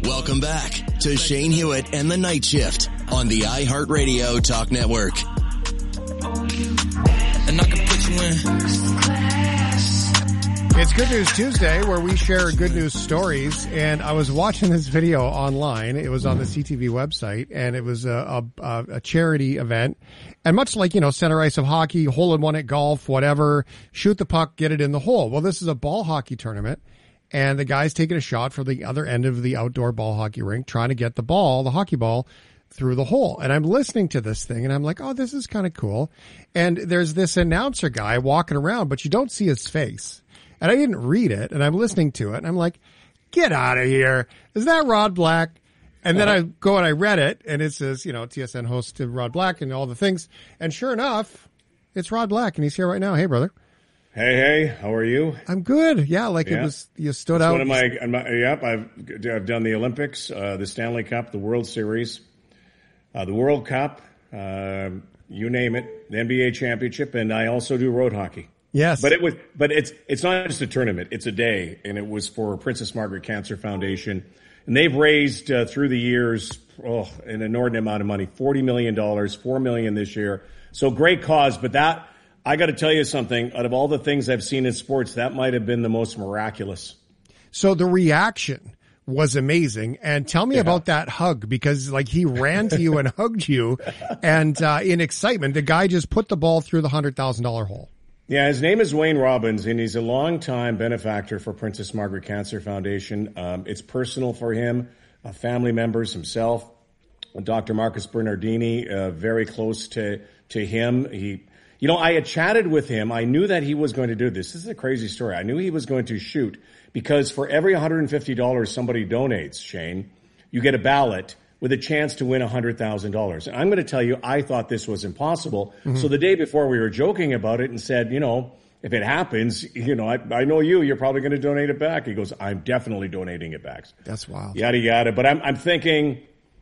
Welcome back to Shane Hewitt and the Night Shift on the iHeartRadio Talk Network. And I can put you in. It's Good News Tuesday, where we share good news stories, and I was watching this video online. It was on the CTV website, and it was a charity event. And much like, center ice of hockey, hole-in-one at golf, whatever, shoot the puck, get it in the hole. Well, this is a ball hockey tournament, and the guy's taking a shot from the other end of the outdoor ball hockey rink, trying to get the hockey ball, through the hole. And I'm listening to this thing, and I'm like, oh, this is kind of cool. And there's this announcer guy walking around, but you don't see his face. And I didn't read it, and I'm listening to it, and I'm like, get out of here. Is that Rod Black? And then I go and I read it, and it says, TSN host Rod Black and all the things. And sure enough, it's Rod Black, and he's here right now. Hey, brother. Hey, how are you? I'm good. Yeah, it was, you stood out. One of I've done the Olympics, the Stanley Cup, the World Series, the World Cup, you name it, the NBA championship, and I also do road hockey. Yes. But it's not just a tournament, it's a day, and it was for Princess Margaret Cancer Foundation. And they've raised through the years an inordinate amount of money, $40 million, $4 million this year. So great cause, but that, I got to tell you something, out of all the things I've seen in sports, that might have been the most miraculous. So the reaction was amazing. And tell me about that hug, because he ran to you and hugged you, and in excitement, the guy just put the ball through the $100,000 hole. Yeah, his name is Wayne Robbins, and he's a longtime benefactor for Princess Margaret Cancer Foundation. It's personal for him, family members, himself, Dr. Marcus Bernardini, very close to him. I had chatted with him. I knew that he was going to do this. This is a crazy story. I knew he was going to shoot, because for every $150 somebody donates, Shane, you get a ballot with a chance to win $100,000. And I'm going to tell you, I thought this was impossible. Mm-hmm. So the day before, we were joking about it and said, if it happens, I know you're probably going to donate it back. He goes, I'm definitely donating it back. That's wild. Yada, yada. But I'm thinking,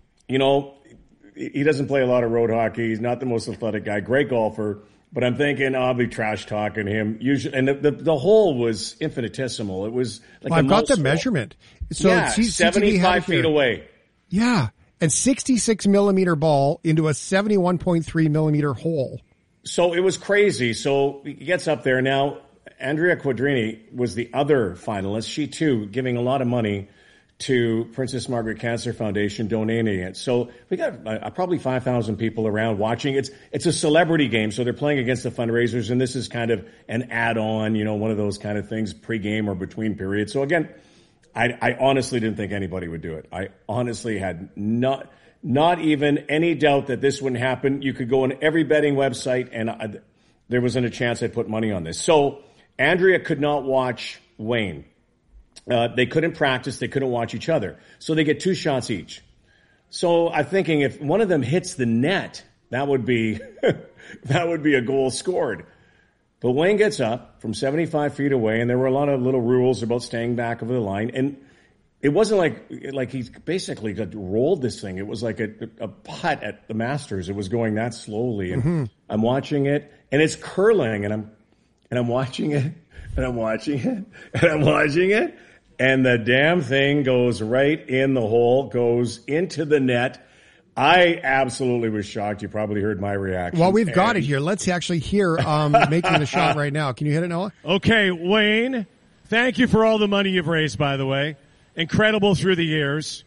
he doesn't play a lot of road hockey. He's not the most athletic guy, great golfer. But I'm thinking, I'll be trash talking him. Usually, and the hole was infinitesimal. It was like I've got the measurement. So 75 feet away. Yeah. And 66 millimeter ball into a 71.3 millimeter hole. So it was crazy. So he gets up there. Now, Andrea Quadrini was the other finalist. She too giving a lot of money to Princess Margaret Cancer Foundation, donating it. So we got probably 5,000 people around watching. It's a celebrity game, so they're playing against the fundraisers, and this is kind of an add-on, one of those kind of things, pre-game or between periods. So again, I honestly didn't think anybody would do it. I honestly had not even any doubt that this wouldn't happen. You could go on every betting website, and there wasn't a chance I'd put money on this. So Andrea could not watch Wayne. They couldn't practice. They couldn't watch each other. So they get 2 shots each. So I'm thinking, if one of them hits the net, that would be a goal scored. But Wayne gets up from 75 feet away, and there were a lot of little rules about staying back of the line. And it wasn't like he basically got rolled this thing. It was like a putt at the Masters. It was going that slowly. And I'm watching it, and it's curling, and I'm watching it, and I'm watching it, and I'm watching it. And the damn thing goes right in the hole, goes into the net. I absolutely was shocked. You probably heard my reaction. Well, we've got it here. Let's actually hear making the shot right now. Can you hit it, Noah? Okay, Wayne, thank you for all the money you've raised, by the way. Incredible through the years.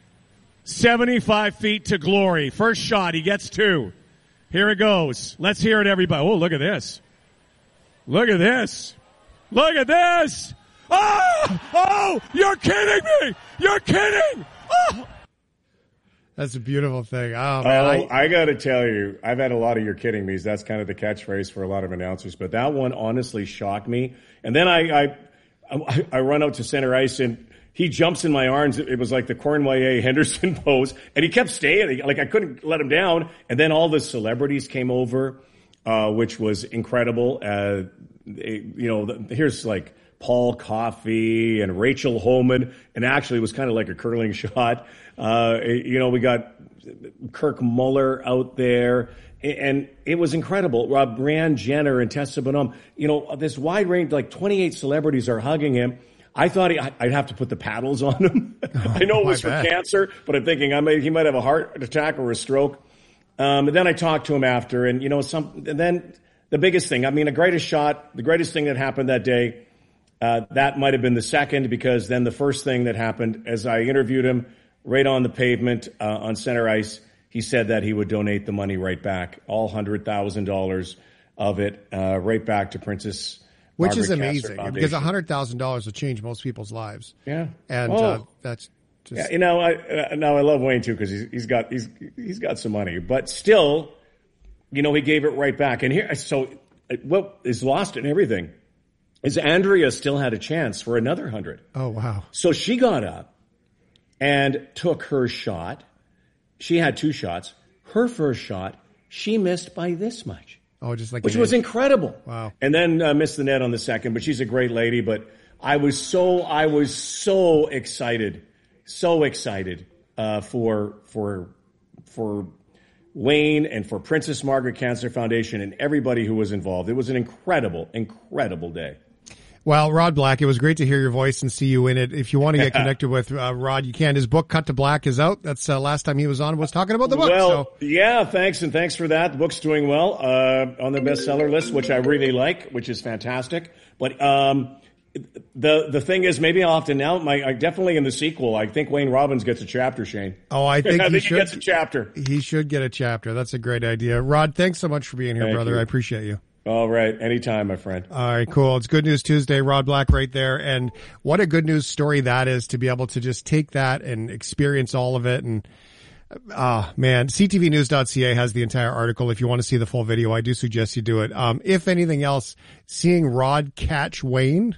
75 feet to glory. First shot, he gets 2. Here it goes. Let's hear it, everybody. Oh, look at this. Look at this. Look at this. Oh, you're kidding me. You're kidding. Oh. That's a beautiful thing. Oh, man. I got to tell you, I've had a lot of "you're kidding me." That's kind of the catchphrase for a lot of announcers. But that one honestly shocked me. And then I run out to center ice, and he jumps in my arms. It was like the Cornwall Henderson pose, and he kept staying. Like I couldn't let him down. And then all the celebrities came over, which was incredible. Here's like Paul Coffey and Rachel Homan, and actually it was kind of like a curling shot. We got Kirk Muller out there, and it was incredible. Brianne Jenner and Tessa Bonhomme, this wide range, like 28 celebrities are hugging him. I thought I'd have to put the paddles on him. I know it was for cancer, but I'm thinking he might have a heart attack or a stroke. And then I talked to him after, and and then the biggest thing, the greatest thing that happened that day, that might have been the second, because then the first thing that happened, as I interviewed him right on the pavement on center ice, he said that he would donate the money right back, all $100,000 of it, right back to Princess Which Margaret is amazing, because $100,000 will change most people's lives. Yeah. And that's just... Yeah, I love Wayne too, because he's got some money, but still, he gave it right back. And here, so what is lost in everything is Andrea still had a chance for another 100. Oh, wow. So she got up and took her shot. She had 2 shots. Her first shot, she missed by this much. Oh, just like which was incredible. Wow. And then missed the net on the second, but she's a great lady. But I was so excited for Wayne and for Princess Margaret Cancer Foundation and everybody who was involved. It was an incredible day. Well, Rod Black, it was great to hear your voice and see you in it. If you want to get connected with Rod, you can. His book, Cut to Black, is out. That's last time he was on, was talking about the book. Well, yeah, thanks for that. The book's doing well on the bestseller list, which I really like, which is fantastic. But the thing is, maybe I'll have to now. I definitely in the sequel, I think Wayne Robbins gets a chapter, Shane. Oh, I think he gets a chapter. He should get a chapter. That's a great idea. Rod, thanks so much for being here, Thank brother. you. I appreciate you. All right. Anytime, my friend. All right, cool. It's Good News Tuesday. Rod Black right there. And what a good news story that is, to be able to just take that and experience all of it. And, man, ctvnews.ca has the entire article. If you want to see the full video, I do suggest you do it. If anything else, seeing Rod catch Wayne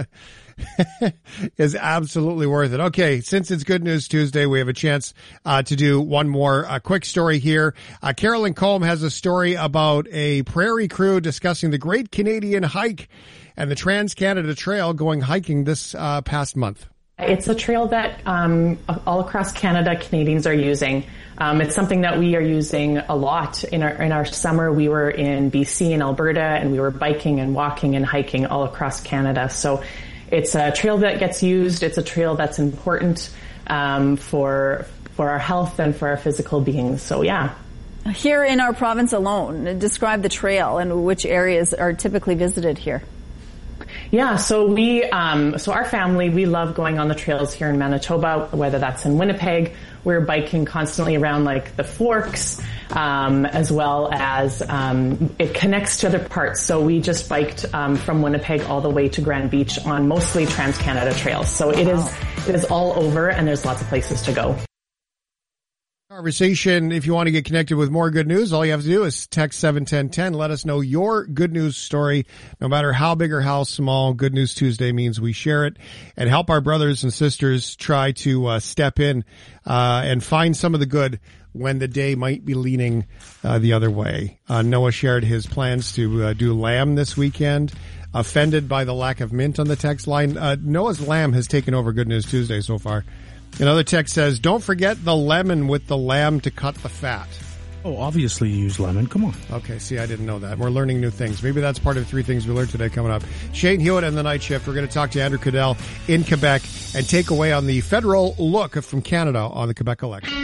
is absolutely worth it. Okay, since it's Good News Tuesday, we have a chance to do one more quick story here. Carolyn Combe has a story about a prairie crew discussing the Great Canadian Hike and the Trans-Canada Trail going hiking this past month. It's a trail that all across Canada, Canadians are using. It's something that we are using a lot. In our summer, we were in BC and Alberta, and we were biking and walking and hiking all across Canada. So it's a trail that gets used. It's a trail that's important for our health and for our physical beings. So, yeah. Here in our province alone, describe the trail and which areas are typically visited here. Yeah, so our family, we love going on the trails here in Manitoba, whether that's in Winnipeg. We're biking constantly around like the Forks, as well as it connects to other parts. So we just biked from Winnipeg all the way to Grand Beach on mostly Trans-Canada trails. So it is all over, and there's lots of places to go. Conversation. If you want to get connected with more good news, all you have to do is text 71010. Let us know your good news story, no matter how big or how small. Good News Tuesday means we share it and help our brothers and sisters try to step in and find some of the good when the day might be leaning the other way. Noah shared his plans to do lamb this weekend. Offended by the lack of mint on the text line. Noah's lamb has taken over Good News Tuesday so far. Another text says, don't forget the lemon with the lamb to cut the fat. Oh, obviously you use lemon. Come on. Okay, see, I didn't know that. We're learning new things. Maybe that's part of 3 things we learned today coming up. Shane Hewitt and the Night Shift. We're going to talk to Andrew Cadell in Quebec and take away on the federal look from Canada on the Quebec election.